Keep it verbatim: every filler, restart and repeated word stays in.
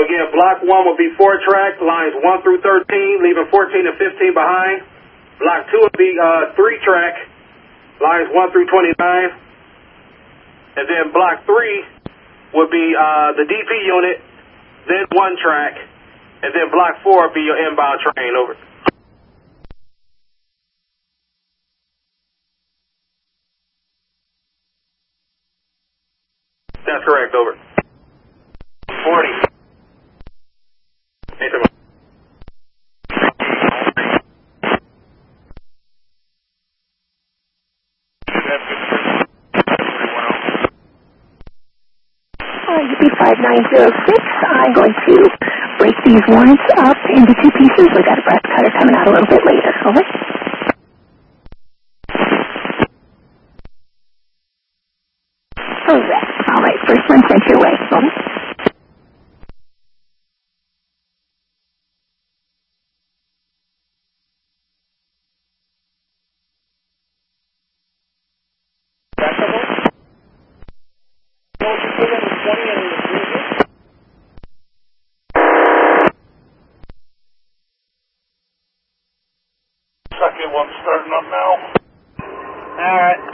again, block one will be four track, lines one through thirteen, leaving fourteen and fifteen behind. Block two will be uh, three track, lines one through twenty-nine. And then block three will be uh, the D P unit, then one track, and then block four will be your inbound train. Over. That's correct. Over. forty. Hey, come on. U P five nine zero six, I'm going to break these warrants up into two pieces. We've got a breast cutter coming out a little bit later. Over. Correct. All right, first one sent your way. Over. Second one starting up now. All right.